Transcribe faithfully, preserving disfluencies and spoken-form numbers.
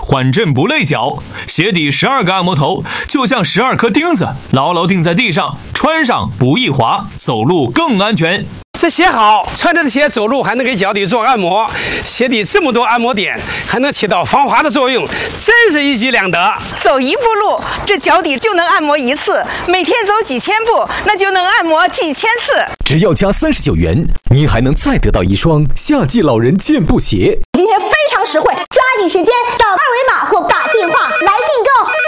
缓震不累脚。鞋底十二个按摩头，就像十二颗钉子，牢牢钉在地上，穿上不易滑，走路更安全。 这鞋好，穿着的鞋走路还能给脚底做按摩，鞋底这么多按摩点，还能起到防滑的作用，真是一举两得。 走一步路，这脚底就能按摩一次；每天走几千步，那就能按摩几千次。 只要加三十九元，你还能再得到一双夏季老人健步鞋。 今天非常实惠，抓紧时间扫二维码或打电话来订购。